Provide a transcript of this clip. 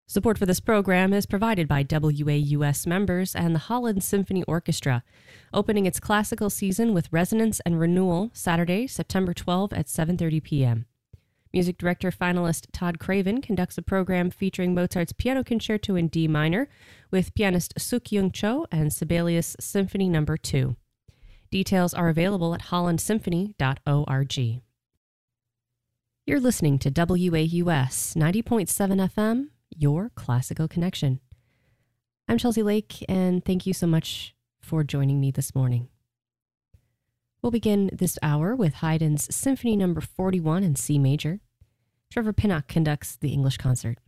Support for this program is provided by WAUS members and the Holland Symphony Orchestra, opening its classical season with Resonance and Renewal Saturday, September 12 at 7:30 p.m. Music director finalist Todd Craven conducts a program featuring Mozart's Piano Concerto in D minor with pianist Suk-Young Cho and Sibelius Symphony No. 2. Details are available at hollandsymphony.org. You're listening to WAUS 90.7 FM, your classical connection. I'm Chelsea Lake, and thank you so much for joining me this morning. We'll begin this hour with Haydn's Symphony No. 41 in C major. Trevor Pinnock conducts the English concert.